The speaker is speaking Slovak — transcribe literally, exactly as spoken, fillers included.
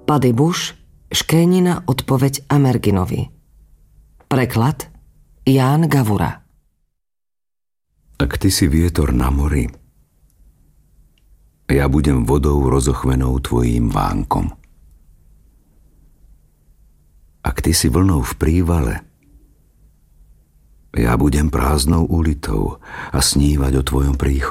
Paddy Bush, Škénina odpoveď Amerginovi. Preklad Ján Gavura. Ak ty si vietor na mori, ja budem vodou rozochvenou tvojím vánkom. Ak ty si vlnou v prívale, ja budem prázdnou ulitou a snívať o tvojom príchode.